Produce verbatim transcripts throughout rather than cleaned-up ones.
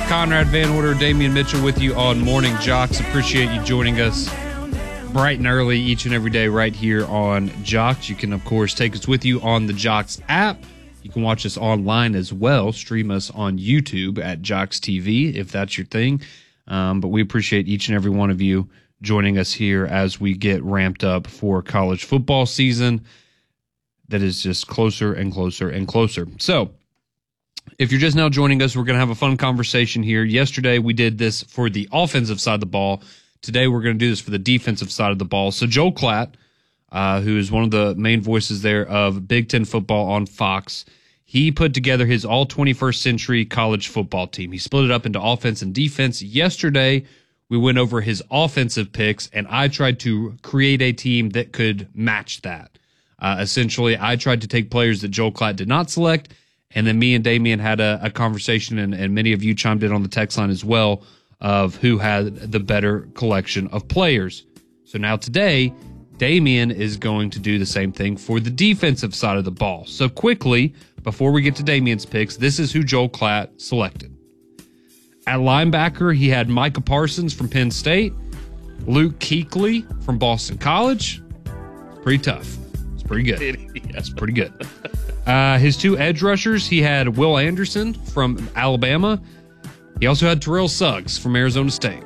Conrad Van Order, Damian Mitchell with you on Morning Jocks. Appreciate you joining us bright and early each and every day right here on Jocks. You can, of course, take us with you on the Jocks app. You can watch us online as well. Stream us on YouTube at Jocks T V if that's your thing. Um, but we appreciate each and every one of you joining us here as we get ramped up for college football season that is just closer and closer and closer. So, if you're just now joining us, we're going to have a fun conversation here. Yesterday, we did this for the offensive side of the ball. Today, we're going to do this for the defensive side of the ball. So Joel Klatt, uh, who is one of the main voices there of Big Ten football on Fox, he put together his all twenty-first century college football team. He split it up into offense and defense. Yesterday, we went over his offensive picks, and I tried to create a team that could match that. Uh, essentially, I tried to take players that Joel Klatt did not select, and then me and Damian had a, a conversation, and, and many of you chimed in on the text line as well, of who had the better collection of players. So now today, Damian is going to do the same thing for the defensive side of the ball. So quickly, before we get to Damian's picks, this is who Joel Klatt selected. At linebacker, he had Micah Parsons from Penn State, Luke Kuechly from Boston College. Pretty tough. It's pretty good. That's pretty good. Uh, his two edge rushers, he had Will Anderson from Alabama. He also had Terrell Suggs from Arizona State.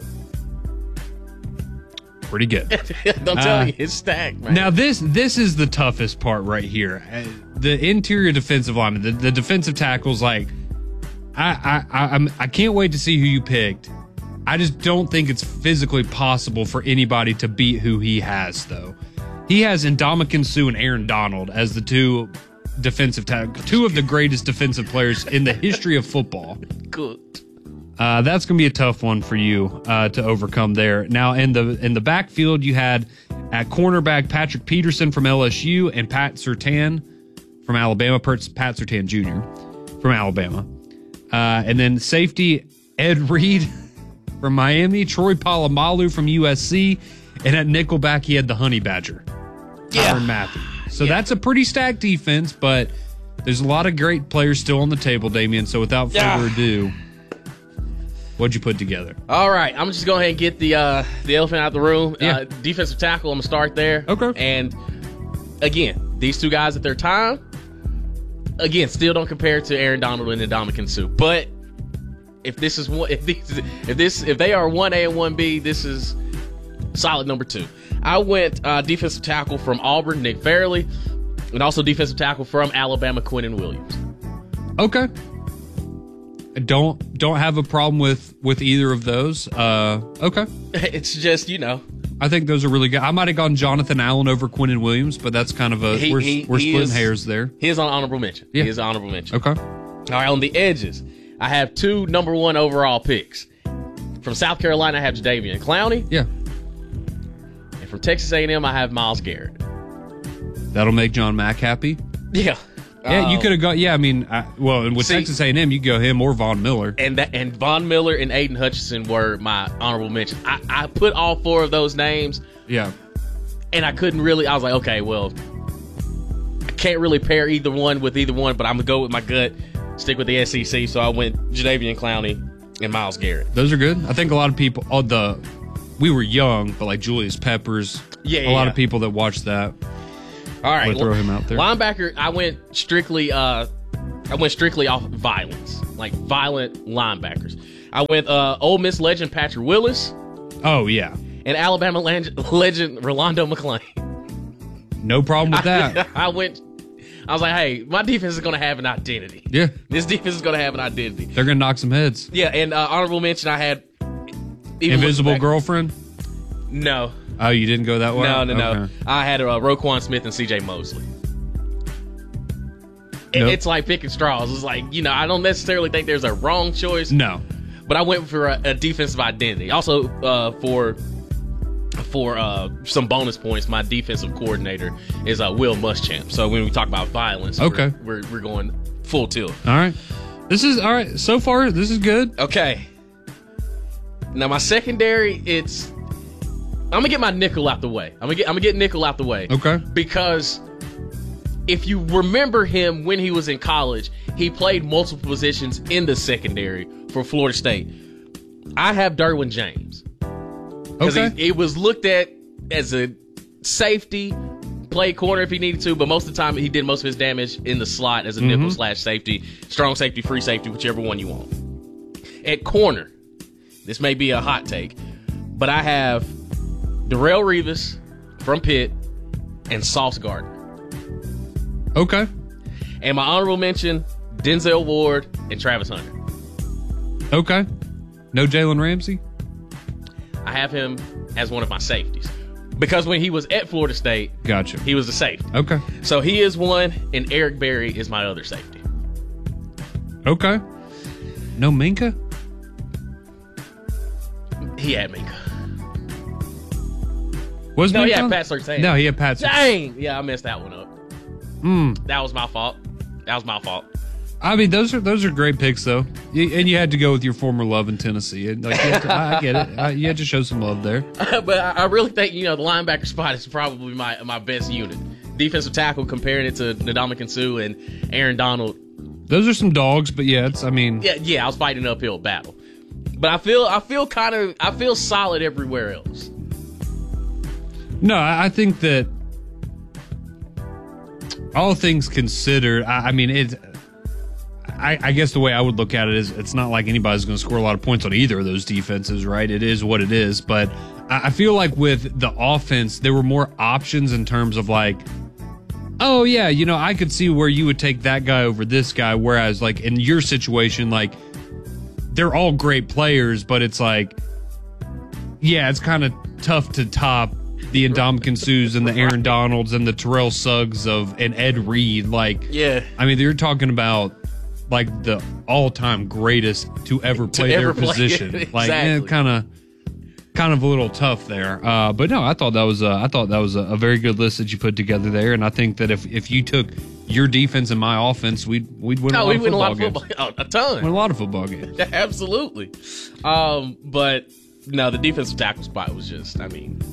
Pretty good. Don't tell uh, me it's stacked, man. Now, this this is the toughest part right here. Uh, the interior defensive lineman, the, the defensive tackles, like, I, I, I, I'm, I can't wait to see who you picked. I just don't think it's physically possible for anybody to beat who he has, though. He has Ndamukong Suh and Aaron Donald as the two defensive tackles, two of the greatest defensive players in the history of football. Good. Uh, that's going to be a tough one for you uh, to overcome there. Now, in the in the backfield, you had at cornerback Patrick Peterson from L S U and Pat Surtain from Alabama. Pat Surtain Junior from Alabama. Uh, and then safety Ed Reed from Miami, Troy Polamalu from U S C, and at nickelback he had the Honey Badger, Yeah. Tyrann Mathieu. So Yeah. that's a pretty stacked defense, but there's a lot of great players still on the table, Damian. So without further Yeah. ado, what'd you put together? All right, I'm just going ahead and get the uh, the elephant out of the room. Yeah. Uh, defensive tackle, I'm going to start there. Okay. And, again, these two guys at their time, again, still don't compare to Aaron Donald and Ndamukong Suh. But if this is one, if these, if this, if they are one A and one B, this is solid number two. I went uh, defensive tackle from Auburn, Nick Fairley, and also defensive tackle from Alabama, Quinnen Williams. Okay. I don't don't have a problem with with either of those. Uh, okay. It's just, you know, I think those are really good. I might have gone Jonathan Allen over Quinnen Williams, but that's kind of a He- we're, he- we're he splitting is- hairs there. he is on honorable mention. Yeah. He is honorable mention. Okay. All right, on the edges, I have two number one overall picks. From South Carolina, I have Jadeveon Clowney. Yeah. And from Texas A and M, I have Myles Garrett. That'll make John Mack happy. Yeah. Yeah, you Um, could have got. Yeah, I mean, I, well, with See- Texas A and M, you could go him or Von Miller. And that, and Von Miller and Aiden Hutchinson were my honorable mention. I, I put all four of those names, Yeah. and I couldn't really. I was like, okay, well, I can't really pair either one with either one, but I'm gonna go with my gut, stick with the S E C. So I went Jadeveon Clowney and Myles Garrett. Those are good. I think a lot of people. Oh, the we were young, but like Julius Peppers. Yeah, a lot yeah. of people that watched that. All right, Would throw him out there. Linebacker, I went strictly. Uh, I went strictly off violence, like violent linebackers. I went uh, Ole Miss legend Patrick Willis Oh yeah, and Alabama legend, legend Rolando McClain. no problem with that. I went. I was like, hey, my defense is going to have an identity. Yeah, This defense is going to have an identity. they're gonna knock some heads. Yeah, and uh, honorable mention, I had even Invisible looking back- girlfriend. No, Oh, you didn't go that way. no, no, no. Okay. I had uh, Roquan Smith and C J Mosley. It- Nope. It's like picking straws. It's like, you know, I don't necessarily think there's a wrong choice. No. But I went for a, a defensive identity. Also, uh, for for uh, some bonus points, my defensive coordinator is uh, Will Muschamp. So when we talk about violence, Okay. we're, we're we're going full tilt. All right. This is all right. So far, this is good. Okay. Now my secondary, it's I'm gonna get my nickel out the way. I'm gonna get I'm gonna get nickel out the way. Okay. Because if you remember him when he was in college, he played multiple positions in the secondary for Florida State. I have Derwin James. Because Okay. he, he was looked at as a safety, play corner if he needed to, but most of the time he did most of his damage in the slot as a nickel slash safety, strong safety, free safety, whichever one you want. At corner, this may be a hot take, but I have Darrelle Revis from Pitt and Sauce Gardner. Okay. And my honorable mention, Denzel Ward and Travis Hunter. Okay. No Jalen Ramsey? I have him as one of my safeties. Because when he was at Florida State, Gotcha. he was a safety. Okay. So he is one, and Eric Berry is my other safety. Okay. No Minka? He had Minka. Was No, Minka? he had Pat Surtain. No, he had Pat Surtain. Dang! Yeah, I messed that one up. Mm. That was my fault. That was my fault. I mean, those are those are great picks, though. You, and you had to go with your former love in Tennessee. And, like, you had to, I get it. I, you had to show some love there. But I, I really think, you know, the linebacker spot is probably my, my best unit. Defensive tackle, comparing it to Ndamukong Suh and Aaron Donald. Those are some dogs, but yeah, it's. I mean, Yeah, yeah, I was fighting an uphill battle. But I feel I feel kind of I feel solid everywhere else. no, I, I think that all things considered, I, I mean, it. I, I guess the way I would look at it is it's not like anybody's going to score a lot of points on either of those defenses, right? It is what it is. But I, I feel like with the offense, there were more options in terms of like, oh, yeah, you know, I could see where you would take that guy over this guy. Whereas, like, in your situation, like, they're all great players, but it's like, yeah, it's kind of tough to top the Ndamukong Suhs and the Aaron Donalds and the Terrell Suggs of and Ed Reed. Like, Yeah. I mean, you're talking about like the all-time greatest to ever play To their ever play position. it, Like, exactly. kind of, kind of a little tough there. Uh, but no, I thought that was a, I thought that was a, a very good list that you put together there. And I think that if if you took your defense and my offense, we'd we'd win. No, a lot we of win a lot football of games. football. Oh, a ton. Win a lot of football games. Absolutely. Um, but no, the defensive tackle spot was just, I mean,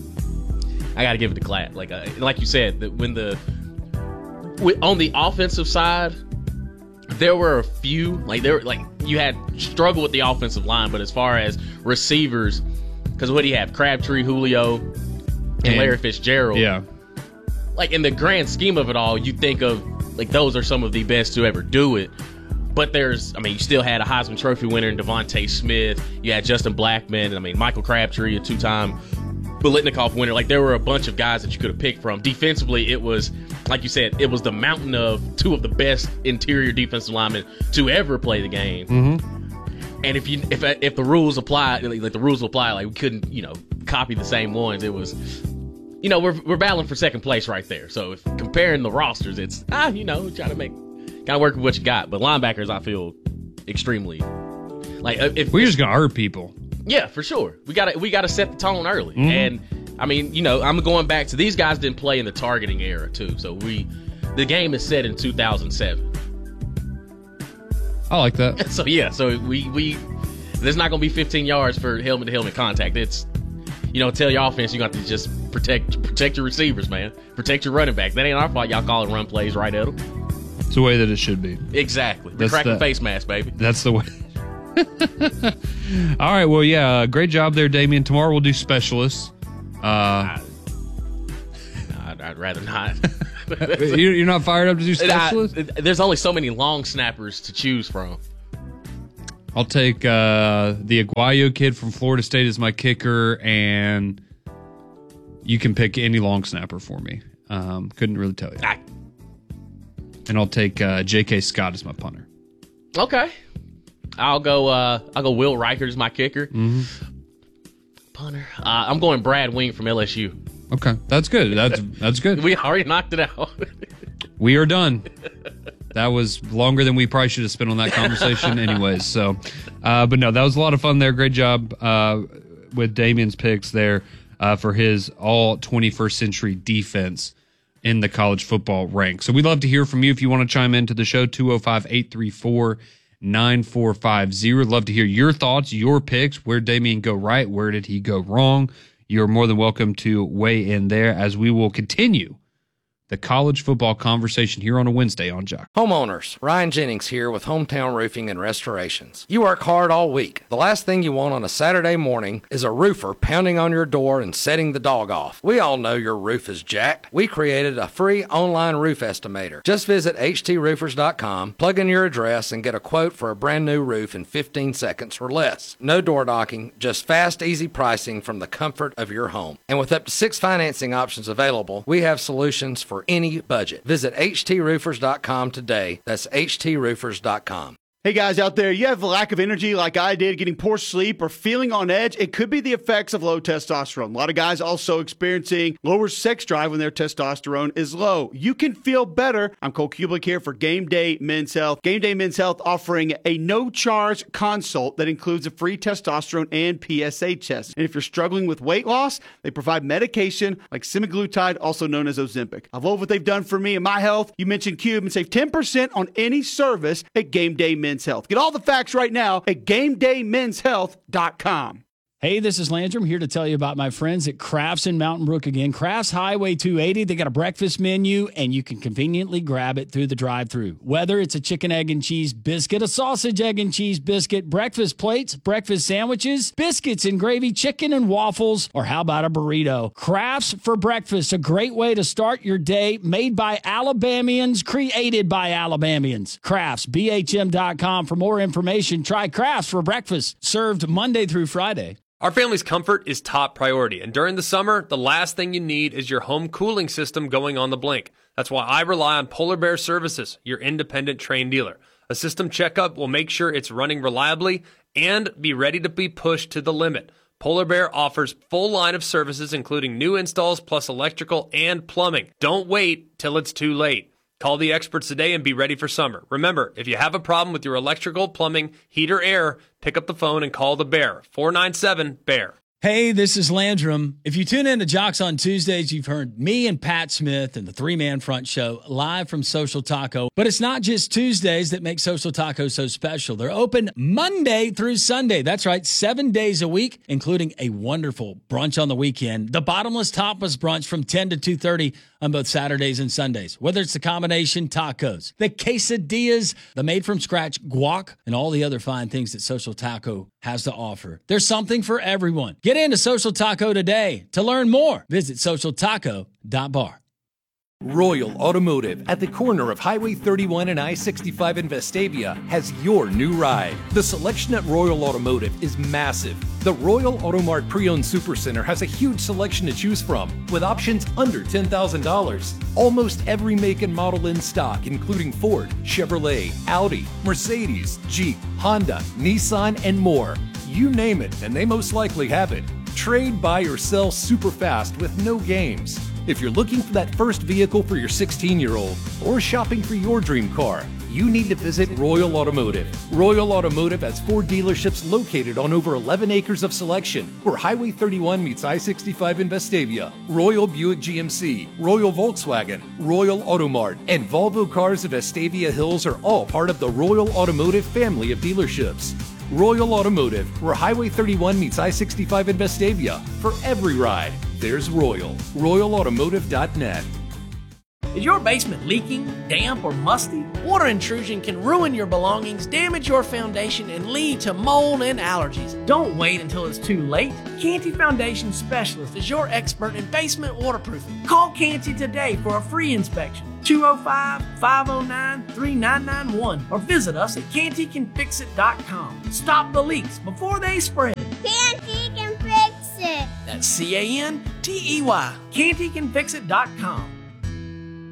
I got to give it to Klatt. Like, uh, like you said, that when the with, on the offensive side, there were a few like there, like you had struggle with the offensive line, but as far as receivers, because what do you have? Crabtree, Julio, and, And- Larry Fitzgerald. Yeah. Like in the grand scheme of it all, you think of like those are some of the best to ever do it. But there's, I mean, you still had a Heisman Trophy winner in Devontae Smith. You had Justin Blackmon. I mean, Michael Crabtree, a two-time Biletnikoff winner. Like, there were a bunch of guys that you could have picked from. Defensively, it was, like you said, it was the mountain of two of the best interior defensive linemen to ever play the game. Mm-hmm. And if you if if the rules apply, like the rules apply, like we couldn't, you know, copy the same ones. It was, you know, we're we're battling for second place right there. So if comparing the rosters, it's ah, you know, trying to make kind of work with what you got. But linebackers, I feel extremely like if We're just gonna hurt people. yeah, for sure. We got to we got to set the tone early. Mm-hmm. And I mean, you know, I'm going back to these guys didn't play in the targeting era too. So we the game is set in two thousand seven. I like that. So yeah, so we we there's not going to be fifteen yards for helmet to helmet contact. It's, you know, tell your offense you got to just protect protect your receivers, man. Protect your running back. That ain't our fault. Y'all calling run plays right at them. It's the way that it should be. Exactly. The That's cracking the- face mask, baby. That's the way. All right. Well, yeah. uh, Great job there, Damian. Tomorrow we'll do specialists. Uh, I, I'd, I'd rather not. you- you're not fired up to do And I- specialists? there's only so many long snappers to choose from. I'll take uh, the Aguayo kid from Florida State as my kicker, and you can pick any long snapper for me. Um, couldn't really tell you. I, And I'll take uh, J K. Scott as my punter. okay. I'll go. Uh, I'll go. Will Reichert as my kicker. Mm-hmm. Punter. Uh, I'm going Brad Wing from L S U. Okay, that's good. That's that's good. We already knocked it out. We are done. That was longer than we probably should have spent on that conversation anyways. So, uh, but no, that was a lot of fun there. Great job uh, with Damian's picks there uh, for his all twenty-first century defense in the college football ranks. So we'd love to hear from you if you want to chime into the show, two oh five, eight three four, nine four five zero. Love to hear your thoughts, your picks. Where did Damian go right? Where did he go wrong? You're more than welcome to weigh in there as we will continue the college football conversation here on a Wednesday on Jock. Homeowners, Ryan Jennings here with Hometown Roofing and Restorations. You work hard all week. The last thing you want on a Saturday morning is a roofer pounding on your door and setting the dog off. We all know your roof is jacked. We created a free online roof estimator. Just visit h t roofers dot com, plug in your address, and get a quote for a brand new roof in fifteen seconds or less. No door knocking, just fast, easy pricing from the comfort of your home. And with up to six financing options available, we have solutions for any budget. Visit h t roofers dot com today. That's h t roofers dot com. Hey guys out there, you have a lack of energy like I did, getting poor sleep or feeling on edge. It could be the effects of low testosterone. A lot of guys also experiencing lower sex drive when their testosterone is low. You can feel better. I'm Cole Kublik here for Game Day Men's Health. Game Day Men's Health offering a no-charge consult that includes a free testosterone and P S A test. And if you're struggling with weight loss, they provide medication like semaglutide, also known as Ozempic. I love what they've done for me and my health. You mentioned Cube and save ten percent on any service at Game Day Men's Health. Get all the facts right now at game day men's health dot com. Hey, this is Landrum here to tell you about my friends at Crafts in Mountain Brook again. Crafts Highway two eighty, they got a breakfast menu, and you can conveniently grab it through the drive-thru. Whether it's a chicken, egg, and cheese biscuit, a sausage, egg, and cheese biscuit, breakfast plates, breakfast sandwiches, biscuits and gravy, chicken and waffles, or how about a burrito? Crafts for breakfast, a great way to start your day, made by Alabamians, created by Alabamians. Crafts, B H M dot com for more information. Try Crafts for breakfast, served Monday through Friday. Our family's comfort is top priority, and during the summer, the last thing you need is your home cooling system going on the blink. That's why I rely on Polar Bear Services, your independent Trane dealer. A system checkup will make sure it's running reliably and be ready to be pushed to the limit. Polar Bear offers full line of services, including new installs plus electrical and plumbing. Don't wait till it's too late. Call the experts today and be ready for summer. Remember, if you have a problem with your electrical, plumbing, heat, or air, pick up the phone and call the Bear. four nine seven, B E A R. Hey, this is Landrum. If you tune in to Jocks on Tuesdays, you've heard me and Pat Smith and the three-man front show live from Social Taco. But it's not just Tuesdays that make Social Taco so special. They're open Monday through Sunday. That's right, seven days a week, including a wonderful brunch on the weekend. The Bottomless Tapas brunch from ten to two thirty on both Saturdays and Sundays. Whether it's the combination tacos, the quesadillas, the made-from-scratch guac, and all the other fine things that Social Taco has to offer. There's something for everyone. Get into Social Taco today. To learn more, visit social taco dot bar. Royal Automotive at the corner of Highway thirty-one and I sixty-five in Vestavia has your new ride. The selection at Royal Automotive is massive. The Royal Automart Pre-Owned Supercenter has a huge selection to choose from, with options under ten thousand dollars. Almost every make and model in stock, including Ford, Chevrolet, Audi, Mercedes, Jeep, Honda, Nissan, and more. You name it, and they most likely have it. Trade, buy, or sell super fast with no games. If you're looking for that first vehicle for your sixteen-year-old or shopping for your dream car, you need to visit Royal Automotive. Royal Automotive has four dealerships located on over eleven acres of selection, where Highway thirty-one meets I sixty-five in Vestavia. Royal Buick G M C, Royal Volkswagen, Royal Automart, and Volvo Cars of Vestavia Hills are all part of the Royal Automotive family of dealerships. Royal Automotive, where Highway thirty-one meets I sixty-five in Vestavia. For every ride, there's Royal. Royal Automotive dot net. Is your basement leaking, damp, or musty? Water intrusion can ruin your belongings, damage your foundation, and lead to mold and allergies. Don't wait until it's too late. Canty Foundation Specialist is your expert in basement waterproofing. Call Canty today for a free inspection. two oh five, five oh nine, three nine nine one or visit us at canty can fix it dot com. Stop the leaks before they spread. Canty can fix it. That's C A N T E Y. canty can fix it dot com.